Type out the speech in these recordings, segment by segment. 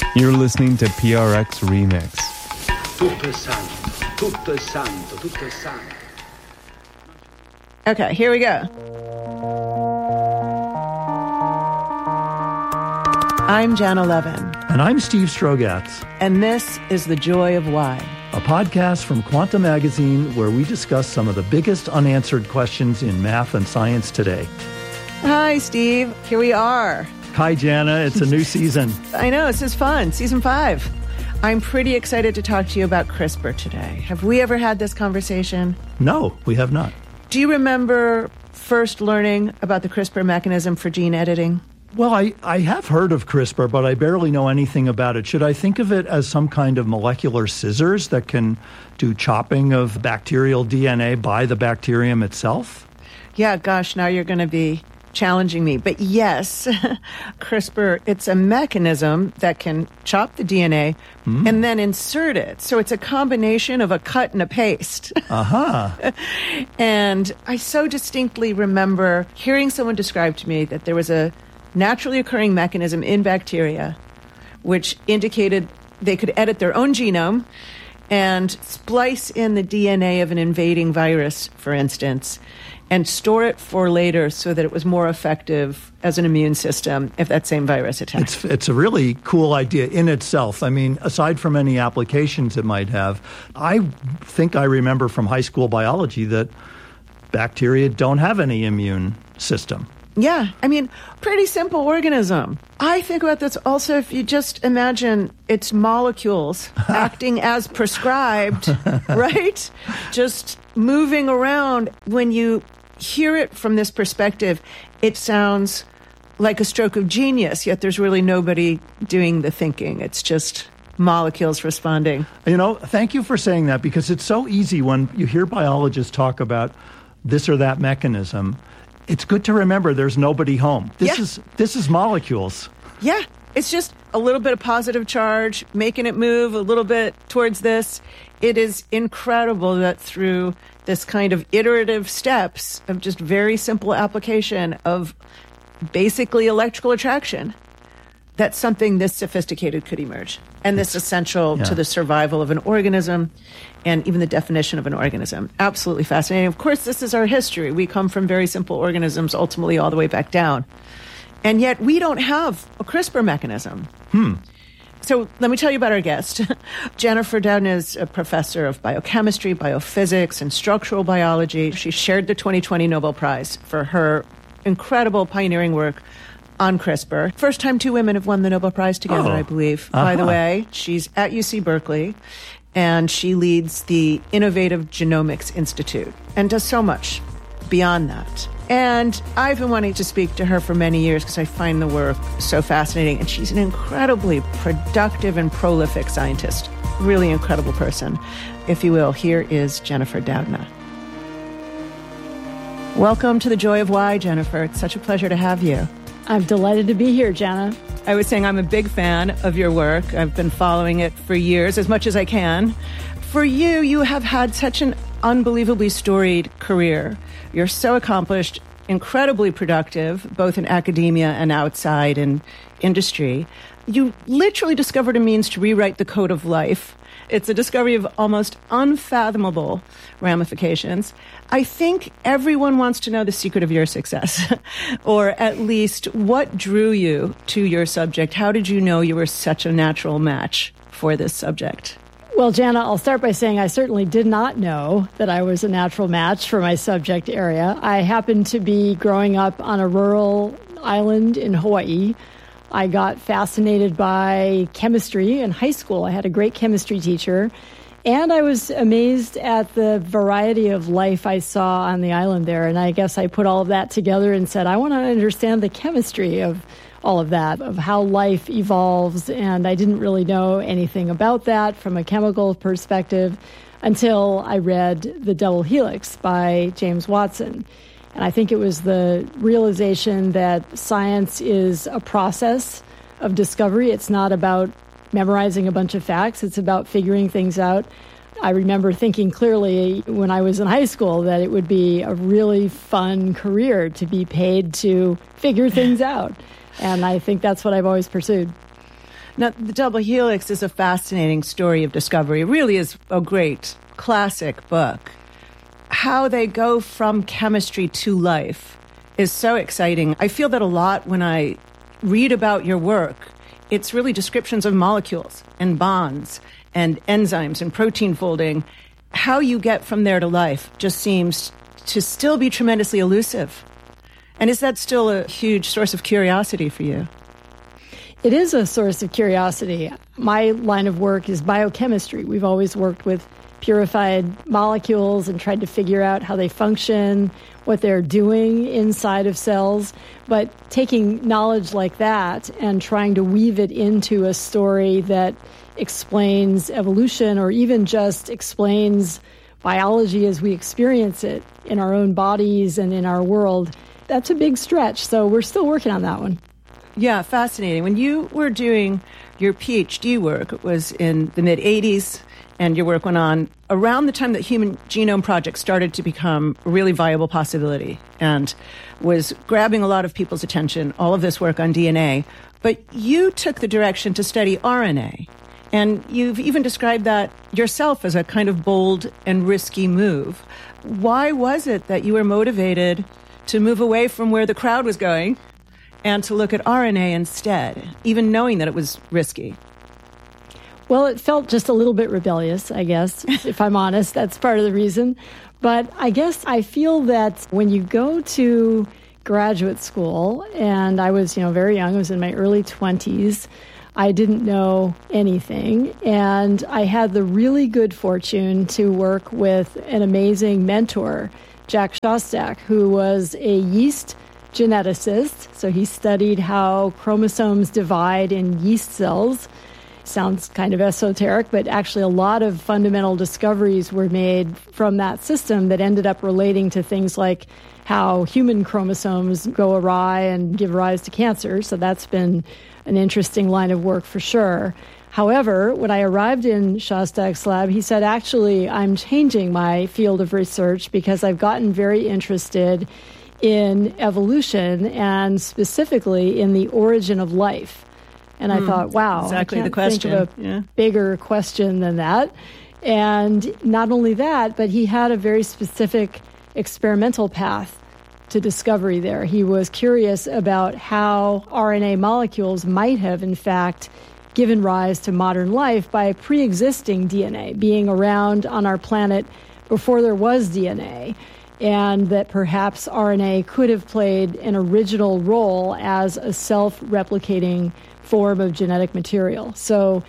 You're listening to PRX Remix. Tutto è santo, tutto è santo, tutto è santo. Okay, here we go. I'm Janna Levin. And I'm Steve Strogatz. And this is The Joy of Why, a podcast from Quanta Magazine where we discuss some of the biggest unanswered questions in math and science today. Hi, Steve. Here we are. Hi, Janna. It's a new season. I know. This is fun. Season 5. I'm pretty excited to talk to you about CRISPR today. Have we ever had this conversation? No, we have not. Do you remember first learning about the CRISPR mechanism for gene editing? Well, I have heard of CRISPR, but I barely know anything about it. Should I think of it as some kind of molecular scissors that can do chopping of bacterial DNA by the bacterium itself? Yeah, gosh, now you're going to be challenging me. But yes, CRISPR, it's a mechanism that can chop the DNA and then insert it. So it's a combination of a cut and a paste. Uh-huh. And I so distinctly remember hearing someone describe to me that there was a naturally occurring mechanism in bacteria which indicated they could edit their own genome and splice in the DNA of an invading virus, for instance, and store it for later so that it was more effective as an immune system if that same virus attacked. It's a really cool idea in itself. I mean, aside from any applications it might have, I think I remember from high school biology that bacteria don't have any immune system. Yeah, I mean, pretty simple organism. I think about this also if you just imagine its molecules acting as prescribed, right? Just moving around. When you hear it from this perspective, it sounds like a stroke of genius, yet there's really nobody doing the thinking. It's just molecules responding. You know, thank you for saying that, because it's so easy when you hear biologists talk about this or that mechanism. It's good to remember there's nobody home. This is molecules. Yeah, it's just a little bit of positive charge, making it move a little bit towards this. It is incredible that through this kind of iterative steps of just very simple application of basically electrical attraction, that something this sophisticated could emerge. And this essential to the survival of an organism and even the definition of an organism. Absolutely fascinating. Of course, this is our history. We come from very simple organisms, ultimately all the way back down. And yet we don't have a CRISPR mechanism. So let me tell you about our guest. Jennifer Doudna is a professor of biochemistry, biophysics, and structural biology. She shared the 2020 Nobel Prize for her incredible pioneering work on CRISPR. First time two women have won the Nobel Prize together, I believe. By the way, she's at UC Berkeley, and she leads the Innovative Genomics Institute and does so much beyond that. And I've been wanting to speak to her for many years because I find the work so fascinating. And she's an incredibly productive and prolific scientist. Really incredible person. If you will, here is Jennifer Doudna. Welcome to The Joy of Why, Jennifer. It's such a pleasure to have you. I'm delighted to be here, Janna. I was saying I'm a big fan of your work. I've been following it for years, as much as I can. For you, you have had such an unbelievably storied career. You're so accomplished, incredibly productive, both in academia and outside in industry. You literally discovered a means to rewrite the code of life. It's a discovery of almost unfathomable ramifications. I think everyone wants to know the secret of your success, or at least what drew you to your subject. How did you know you were such a natural match for this subject? Well, Janna, I'll start by saying I certainly did not know that I was a natural match for my subject area. I happened to be growing up on a rural island in Hawaii. I got fascinated by chemistry in high school. I had a great chemistry teacher, and I was amazed at the variety of life I saw on the island there. And I guess I put all of that together and said, I want to understand the chemistry of all of that, of how life evolves. And I didn't really know anything about that from a chemical perspective until I read The Double Helix by James Watson. And I think it was the realization that science is a process of discovery. It's not about memorizing a bunch of facts. It's about figuring things out. I remember thinking clearly when I was in high school that it would be a really fun career to be paid to figure things out. And I think that's what I've always pursued. Now, the double helix is a fascinating story of discovery. It really is a great classic book. How they go from chemistry to life is so exciting. I feel that a lot when I read about your work. It's really descriptions of molecules and bonds and enzymes and protein folding. How you get from there to life just seems to still be tremendously elusive. And is that still a huge source of curiosity for you? It is a source of curiosity. My line of work is biochemistry. We've always worked with purified molecules and tried to figure out how they function, what they're doing inside of cells. But taking knowledge like that and trying to weave it into a story that explains evolution or even just explains biology as we experience it in our own bodies and in our world, that's a big stretch. So we're still working on that one. Yeah, fascinating. When you were doing your PhD work, it was in the mid-'80s, and your work went on around the time that Human Genome Project started to become a really viable possibility and was grabbing a lot of people's attention, all of this work on DNA. But you took the direction to study RNA, and you've even described that yourself as a kind of bold and risky move. Why was it that you were motivated to move away from where the crowd was going and to look at RNA instead, even knowing that it was risky? Well, it felt just a little bit rebellious, I guess, if I'm honest. That's part of the reason. But I guess I feel that when you go to graduate school, and I was, very young, I was in my early 20s, I didn't know anything. And I had the really good fortune to work with an amazing mentor, Jack Szostak, who was a yeast geneticist. So he studied how chromosomes divide in yeast cells. Sounds kind of esoteric, but actually a lot of fundamental discoveries were made from that system that ended up relating to things like how human chromosomes go awry and give rise to cancer. So that's been an interesting line of work for sure. However, when I arrived in Szostak's lab, he said, actually, I'm changing my field of research because I've gotten very interested in evolution and specifically in the origin of life. And I thought, wow, exactly I can't the question. think of a bigger question than that. And not only that, but he had a very specific experimental path to discovery there. He was curious about how RNA molecules might have, in fact, given rise to modern life by pre-existing DNA, being around on our planet before there was DNA. And that perhaps RNA could have played an original role as a self-replicating form of genetic material. So,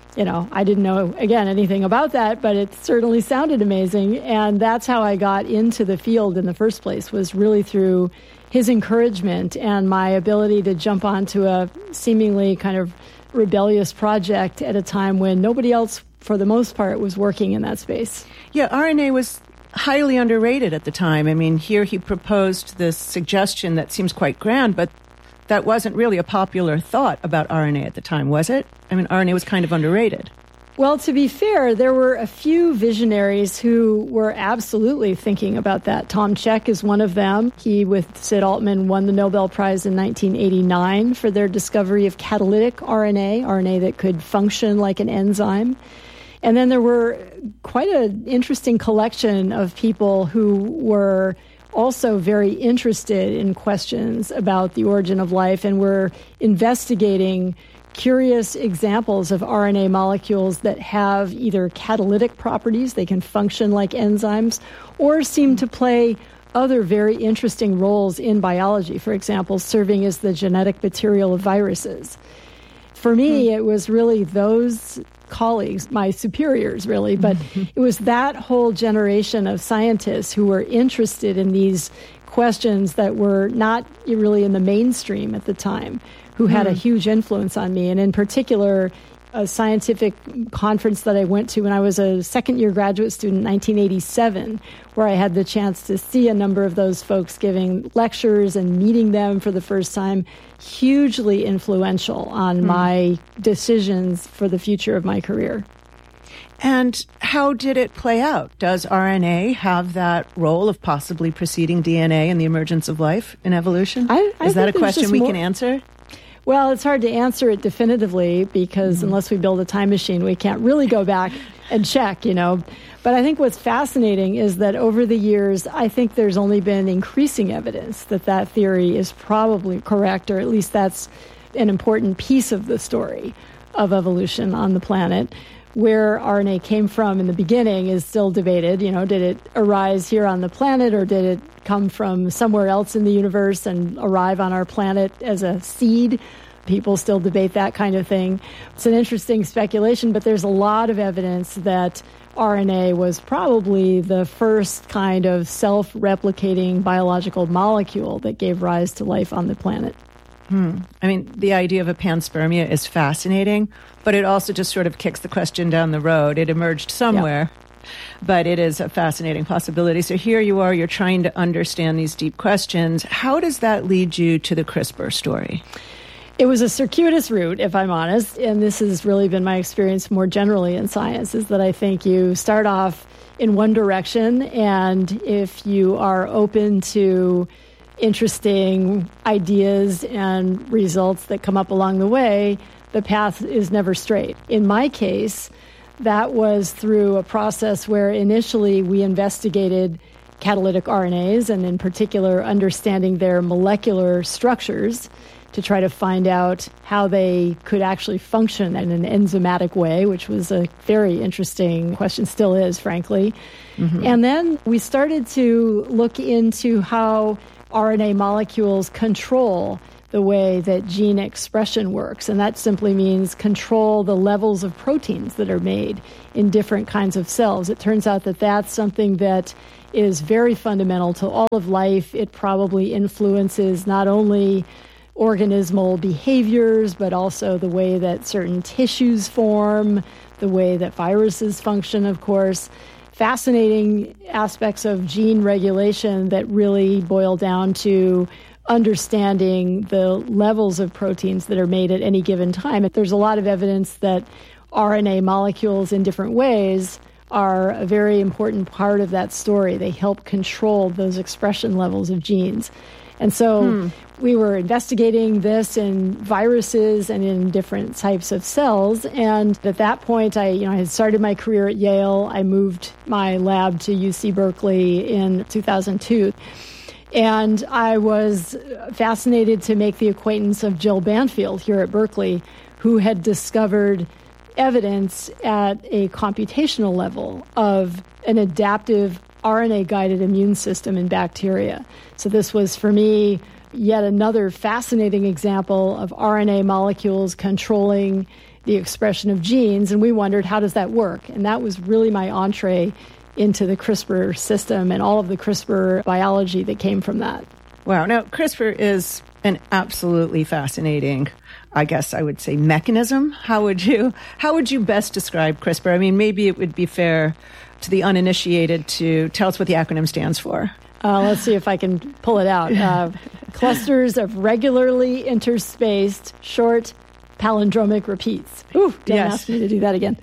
I didn't know, again, anything about that, but it certainly sounded amazing. And that's how I got into the field in the first place, was really through his encouragement and my ability to jump onto a seemingly kind of rebellious project at a time when nobody else, for the most part, was working in that space. Yeah, RNA was highly underrated at the time. I mean, here he proposed this suggestion that seems quite grand, but that wasn't really a popular thought about RNA at the time, was it? I mean, RNA was kind of underrated. Well, to be fair, there were a few visionaries who were absolutely thinking about that. Tom Cech is one of them. He, with Sid Altman, won the Nobel Prize in 1989 for their discovery of catalytic RNA that could function like an enzyme. And then there were quite an interesting collection of people who were also very interested in questions about the origin of life and were investigating curious examples of RNA molecules that have either catalytic properties, they can function like enzymes, or seem to play other very interesting roles in biology, for example, serving as the genetic material of viruses. For me, it was really those colleagues, my superiors really, but it was that whole generation of scientists who were interested in these questions that were not really in the mainstream at the time, who had a huge influence on me. And in particular, a scientific conference that I went to when I was a second-year graduate student in 1987, where I had the chance to see a number of those folks giving lectures and meeting them for the first time, hugely influential on my decisions for the future of my career. And how did it play out? Does RNA have that role of possibly preceding DNA in the emergence of life in evolution? I Is that a think there's question just we more- can answer? Well, it's hard to answer it definitively because unless we build a time machine, we can't really go back and check, But I think what's fascinating is that over the years, I think there's only been increasing evidence that that theory is probably correct, or at least that's an important piece of the story of evolution on the planet. Where RNA came from in the beginning is still debated. Did it arise here on the planet, or did it come from somewhere else in the universe and arrive on our planet as a seed? People still debate that kind of thing. It's an interesting speculation, but there's a lot of evidence that RNA was probably the first kind of self-replicating biological molecule that gave rise to life on the planet. I mean, the idea of a panspermia is fascinating, but it also just sort of kicks the question down the road. It emerged somewhere, but it is a fascinating possibility. So here you are, you're trying to understand these deep questions. How does that lead you to the CRISPR story? It was a circuitous route, if I'm honest, and this has really been my experience more generally in science, is that I think you start off in one direction, and if you are open to interesting ideas and results that come up along the way, the path is never straight. In my case, that was through a process where initially we investigated catalytic RNAs, and in particular understanding their molecular structures to try to find out how they could actually function in an enzymatic way, which was a very interesting question, still is, frankly. And then we started to look into how RNA molecules control the way that gene expression works. And that simply means control the levels of proteins that are made in different kinds of cells. It turns out that that's something that is very fundamental to all of life. It probably influences not only organismal behaviors, but also the way that certain tissues form, the way that viruses function, of course. Fascinating aspects of gene regulation that really boil down to understanding the levels of proteins that are made at any given time. There's a lot of evidence that RNA molecules in different ways are a very important part of that story. They help control those expression levels of genes. And so we were investigating this in viruses and in different types of cells. And at that point, I had started my career at Yale. I moved my lab to UC Berkeley in 2002. And I was fascinated to make the acquaintance of Jill Banfield here at Berkeley, who had discovered evidence at a computational level of an adaptive RNA-guided immune system in bacteria. So this was, for me, yet another fascinating example of RNA molecules controlling the expression of genes. And we wondered, how does that work? And that was really my entree into the CRISPR system and all of the CRISPR biology that came from that. Wow. Now, CRISPR is an absolutely fascinating, I guess I would say, mechanism. How would you best describe CRISPR? I mean, maybe it would be fair to the uninitiated to tell us what the acronym stands for. Let's see if I can pull it out. Clusters of regularly interspaced short palindromic repeats. Ooh, don't ask me to do that again.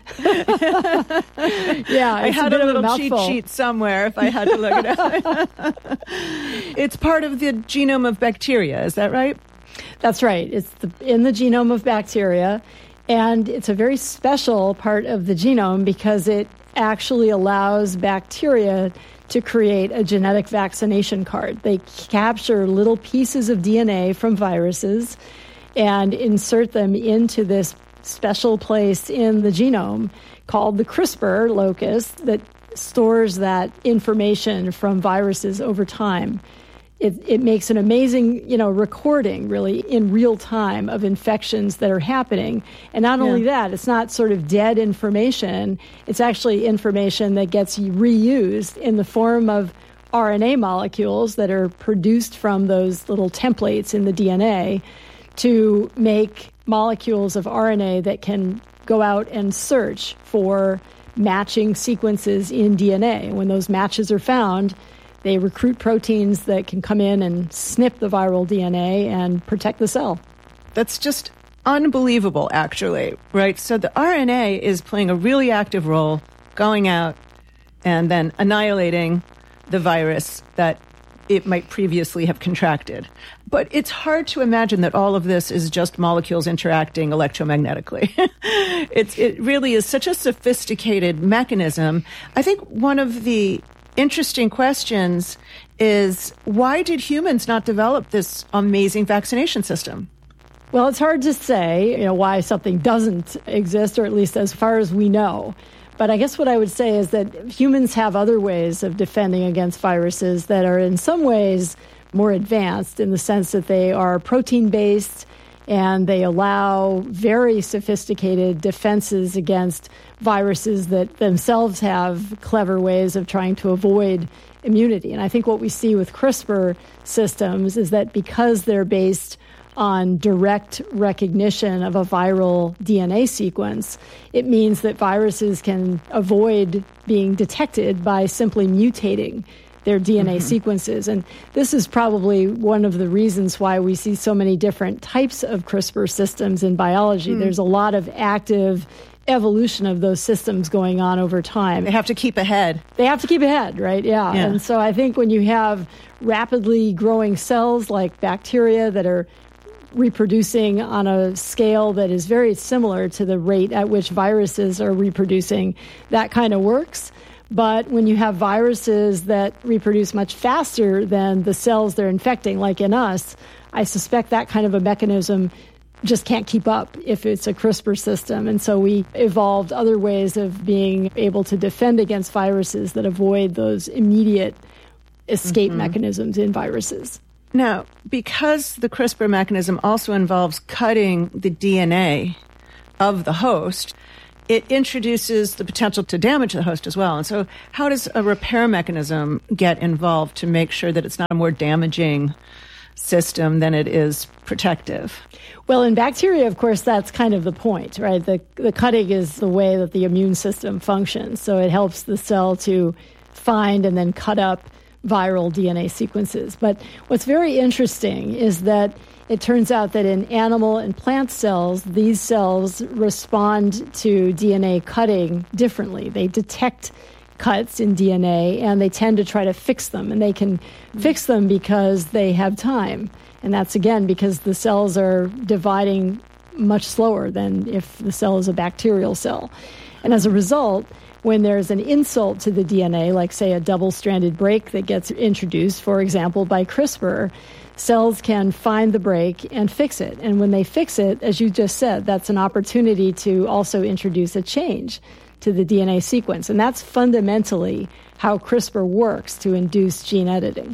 Yeah, I had a little cheat sheet somewhere if I had to look it up. It's part of the genome of bacteria, is that right? That's right. It's in the genome of bacteria, and it's a very special part of the genome because it actually allows bacteria to create a genetic vaccination card. They capture little pieces of DNA from viruses and insert them into this special place in the genome called the CRISPR locus that stores that information from viruses over time. It makes an amazing, recording really in real time of infections that are happening. And not only that, it's not sort of dead information. It's actually information that gets reused in the form of RNA molecules that are produced from those little templates in the DNA to make molecules of RNA that can go out and search for matching sequences in DNA. When those matches are found, they recruit proteins that can come in and snip the viral DNA and protect the cell. That's just unbelievable, actually, right? So the RNA is playing a really active role going out and then annihilating the virus that it might previously have contracted. But it's hard to imagine that all of this is just molecules interacting electromagnetically. It really is such a sophisticated mechanism. I think one of the interesting questions is, why did humans not develop this amazing vaccination system? Well, it's hard to say, why something doesn't exist, or at least as far as we know. But I guess what I would say is that humans have other ways of defending against viruses that are in some ways more advanced, in the sense that they are protein-based and they allow very sophisticated defenses against viruses that themselves have clever ways of trying to avoid immunity. And I think what we see with CRISPR systems is that because they're based on direct recognition of a viral DNA sequence, it means that viruses can avoid being detected by simply mutating their DNA sequences. And this is probably one of the reasons why we see so many different types of CRISPR systems in biology. There's a lot of active evolution of those systems going on over time. They have to keep ahead. They have to keep ahead, right? Yeah. And so I think when you have rapidly growing cells like bacteria that are reproducing on a scale that is very similar to the rate at which viruses are reproducing, that kind of works. But when you have viruses that reproduce much faster than the cells they're infecting, like in us, I suspect that kind of a mechanism just can't keep up if it's a CRISPR system. And so we evolved other ways of being able to defend against viruses that avoid those immediate escape mechanisms in viruses. Now, because the CRISPR mechanism also involves cutting the DNA of the host, it introduces the potential to damage the host as well. And so how does a repair mechanism get involved to make sure that it's not a more damaging system than it is protective? Well, in bacteria, of course, that's kind of the point, right? The cutting is the way that the immune system functions. So it helps the cell to find and then cut up viral DNA sequences. But what's very interesting is that it turns out that in animal and plant cells, these cells respond to DNA cutting differently. They detect cuts in DNA and they tend to try to fix them. And they can fix them because they have time. And that's, again, because the cells are dividing much slower than if the cell is a bacterial cell. And as a result, when there's an insult to the DNA, like, say, a double-stranded break that gets introduced, for example, by CRISPR, cells can find the break and fix it. And when they fix it, as you just said, that's an opportunity to also introduce a change to the DNA sequence. And that's fundamentally how CRISPR works to induce gene editing.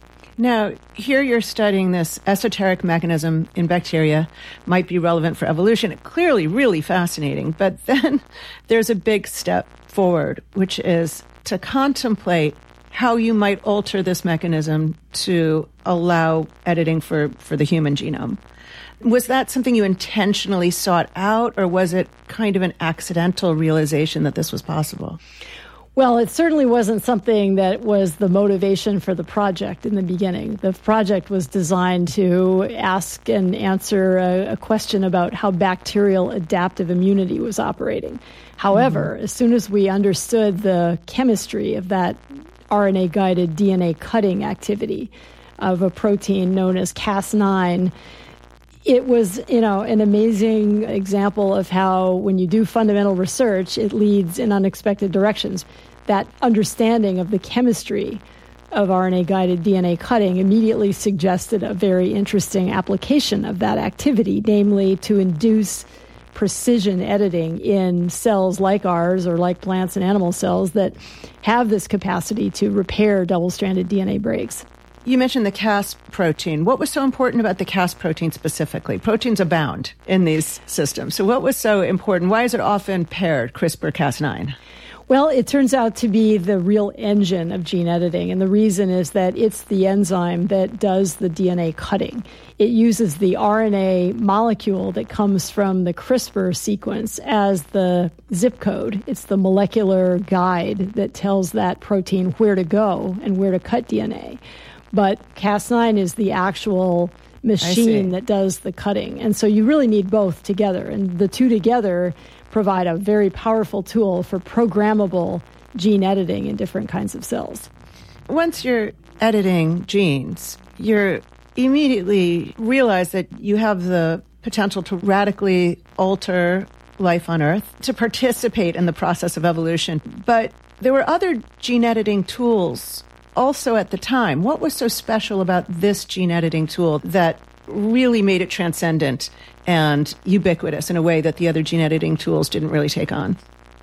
Now, here you're studying this esoteric mechanism in bacteria, might be relevant for evolution. Clearly really fascinating. But then there's a big step forward, which is to contemplate how you might alter this mechanism to allow editing for the human genome. Was that something you intentionally sought out, or was it kind of an accidental realization that this was possible? Well, it certainly wasn't something that was the motivation for the project in the beginning. The project was designed to ask and answer a question about how bacterial adaptive immunity was operating. However, as soon as we understood the chemistry of that RNA-guided DNA cutting activity of a protein known as Cas9, it was, an amazing example of how when you do fundamental research, it leads in unexpected directions. That understanding of the chemistry of RNA-guided DNA cutting immediately suggested a very interesting application of that activity, namely to induce precision editing in cells like ours or like plants and animal cells that have this capacity to repair double-stranded DNA breaks. You mentioned the Cas protein. What was so important about the Cas protein specifically? Proteins abound in these systems. So what was so important? Why is it often paired, CRISPR-Cas9? Well, it turns out to be the real engine of gene editing, and the reason is that it's the enzyme that does the DNA cutting. It uses the RNA molecule that comes from the CRISPR sequence as the zip code. It's the molecular guide that tells that protein where to go and where to cut DNA. But Cas9 is the actual machine that does the cutting. And so you really need both together. And the two together provide a very powerful tool for programmable gene editing in different kinds of cells. once you're editing genes, you're immediately realize that you have the potential to radically alter life on Earth, to participate in the process of evolution. But there were other gene editing tools also at the time. What was so special about this gene editing tool that really made it transcendent and ubiquitous in a way that the other gene editing tools didn't really take on?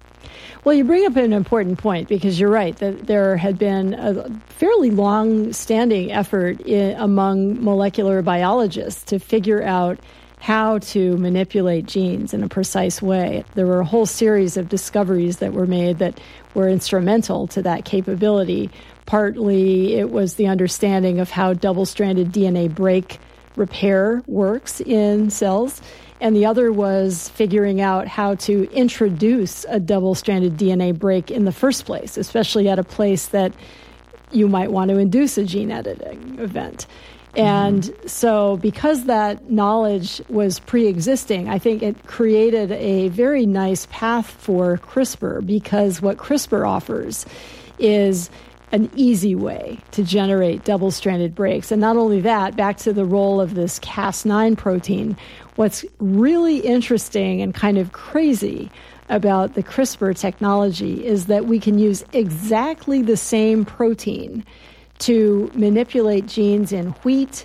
Well, you bring up an important point, because you're right that there had been a fairly long-standing effort among molecular biologists to figure out how to manipulate genes in a precise way. There were a whole series of discoveries that were made that were instrumental to that capability. Partly it was the understanding of how double-stranded DNA break repair works in cells, and the other was figuring out how to introduce a double-stranded DNA break in the first place, especially at a place that you might want to induce a gene editing event. And so because that knowledge was pre-existing, I think it created a very nice path for CRISPR, because what CRISPR offers is an easy way to generate double-stranded breaks. And not only that, back to the role of this Cas9 protein, what's really interesting and kind of crazy about the CRISPR technology is that we can use exactly the same protein to manipulate genes in wheat,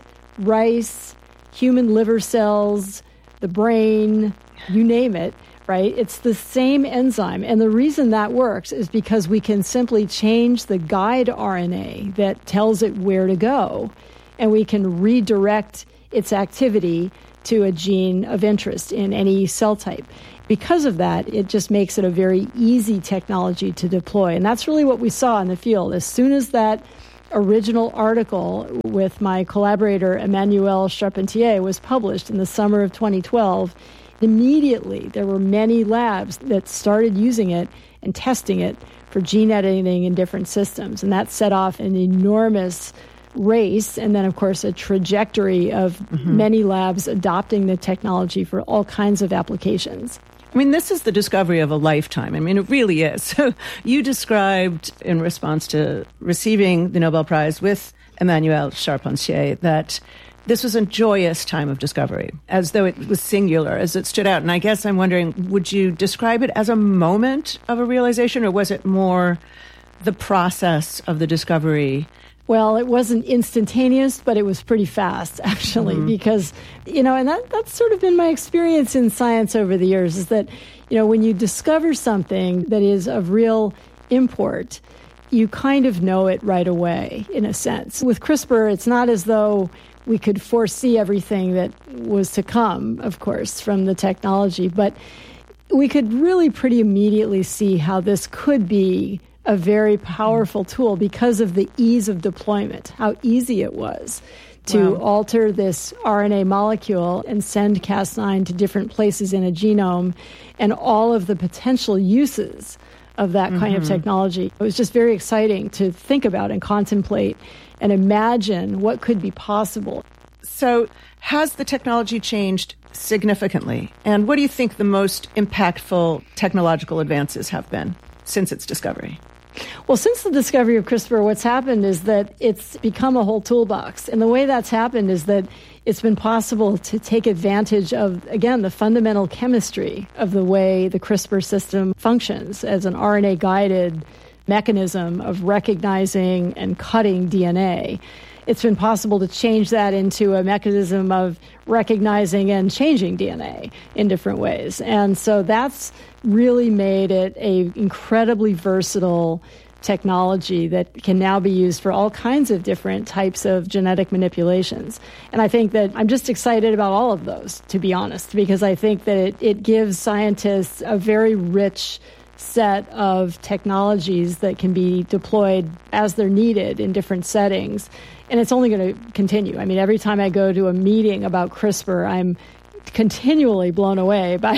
rice, human liver cells, the brain, you name it, right? It's the same enzyme. And the reason that works is because we can simply change the guide RNA that tells it where to go, and we can redirect its activity to a gene of interest in any cell type. Because of that, it just makes it a very easy technology to deploy. And that's really what we saw in the field. As soon as that original article with my collaborator Emmanuelle Charpentier was published in the summer of 2012, immediately there were many labs that started using it and testing it for gene editing in different systems. And that set off an enormous race, and then, of course, a trajectory of many labs adopting the technology for all kinds of applications. I mean, this is the discovery of a lifetime. I mean, it really is. So you described in response to receiving the Nobel Prize with Emmanuelle Charpentier that this was a joyous time of discovery, as though it was singular, as it stood out. And I guess I'm wondering, would you describe it as a moment of a realization, or was it more the process of the discovery? Well, it wasn't instantaneous, but it was pretty fast, actually, because, and that's sort of been my experience in science over the years, is that, when you discover something that is of real import, you kind of know it right away, in a sense. With CRISPR, it's not as though we could foresee everything that was to come, of course, from the technology, but we could really pretty immediately see how this could be a very powerful tool because of the ease of deployment, how easy it was to alter this RNA molecule and send Cas9 to different places in a genome, and all of the potential uses of that kind of technology. It was just very exciting to think about and contemplate and imagine what could be possible. So has the technology changed significantly? And what do you think the most impactful technological advances have been since its discovery? Well, since the discovery of CRISPR, what's happened is that it's become a whole toolbox. And the way that's happened is that it's been possible to take advantage of, again, the fundamental chemistry of the way the CRISPR system functions as an RNA-guided mechanism of recognizing and cutting DNA. It's been possible to change that into a mechanism of recognizing and changing DNA in different ways. And so that's really made it an incredibly versatile technology that can now be used for all kinds of different types of genetic manipulations. And I think that I'm just excited about all of those, to be honest, because I think that it gives scientists a very rich set of technologies that can be deployed as they're needed in different settings. And it's only going to continue. I mean, every time I go to a meeting about CRISPR, I'm continually blown away by,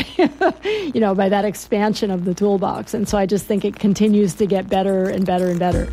by that expansion of the toolbox. And so I just think it continues to get better and better and better.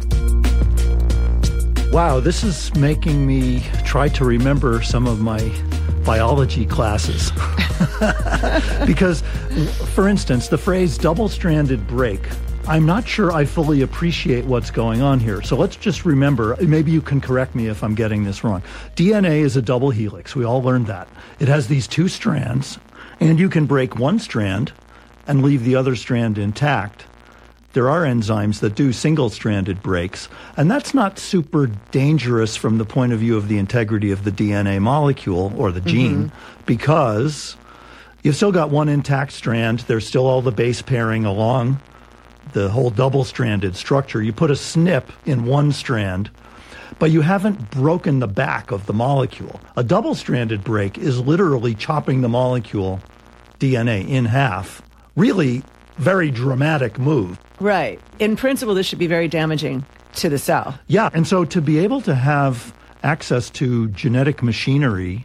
Wow, this is making me try to remember some of my biology classes. Because, for instance, the phrase double-stranded break I'm not sure I fully appreciate what's going on here. So let's just remember, maybe you can correct me if I'm getting this wrong. DNA is a double helix. We all learned that. It has these two strands, and you can break one strand and leave the other strand intact. There are enzymes that do single-stranded breaks, and that's not super dangerous from the point of view of the integrity of the DNA molecule or the gene, because you've still got one intact strand. There's still all the base pairing along the whole double-stranded structure. You put a SNP in one strand, but you haven't broken the back of the molecule. A double-stranded break is literally chopping the molecule DNA in half. Really very dramatic move. Right. In principle, this should be very damaging to the cell. Yeah, and so to be able to have access to genetic machinery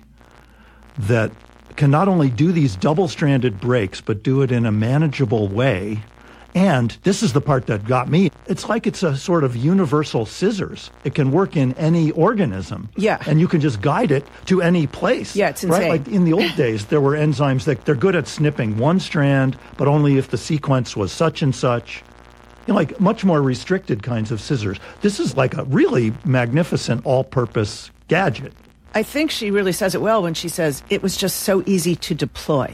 that can not only do these double-stranded breaks, but do it in a manageable way. And this is the part that got me. It's like it's a sort of universal scissors. It can work in any organism. Yeah. And you can just guide it to any place. Yeah, it's insane. Right? Like in the old days, there were enzymes that they're good at snipping one strand, but only if the sequence was such and such. You know, like much more restricted kinds of scissors. This is like a really magnificent all-purpose gadget. I think she really says it well when she says it was just so easy to deploy.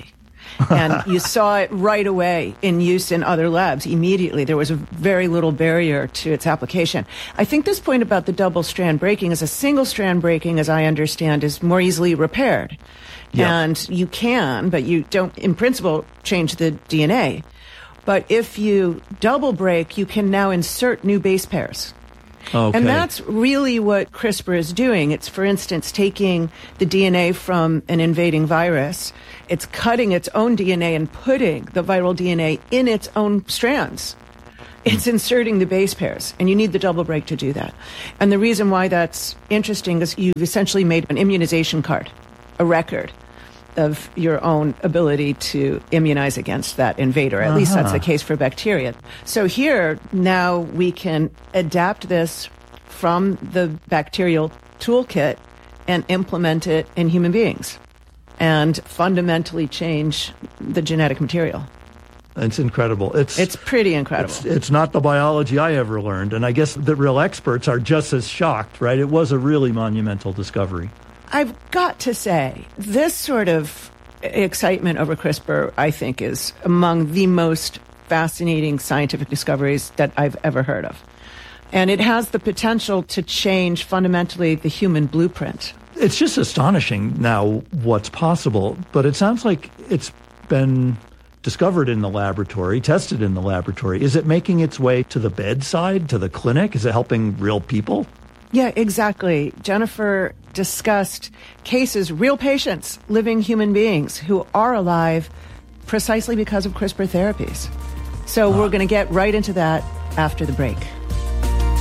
And you saw it right away in use in other labs immediately. There was a very little barrier to its application. I think this point about the double strand breaking is a single strand breaking, as I understand, is more easily repaired. Yeah. And you can, but you don't, in principle, change the DNA. But if you double break, you can now insert new base pairs. Okay. And that's really what CRISPR is doing. It's, for instance, taking the DNA from an invading virus. It's cutting its own DNA and putting the viral DNA in its own strands. It's inserting the base pairs, and you need the double break to do that. And the reason why that's interesting is you've essentially made an immunization card, a record of your own ability to immunize against that invader. At least that's the case for bacteria. So here, now we can adapt this from the bacterial toolkit and implement it in human beings and fundamentally change the genetic material. It's incredible. It's pretty incredible. It's not the biology I ever learned, and I guess the real experts are just as shocked, right? It was a really monumental discovery. I've got to say, this sort of excitement over CRISPR, I think, is among the most fascinating scientific discoveries that I've ever heard of. And it has the potential to change fundamentally the human blueprint. It's just astonishing now what's possible, but it sounds like it's been discovered in the laboratory, tested in the laboratory. Is it making its way to the bedside, to the clinic? Is it helping real people? Yeah, exactly. Jennifer discussed cases, real patients, living human beings who are alive precisely because of CRISPR therapies. So we're going to get right into that after the break.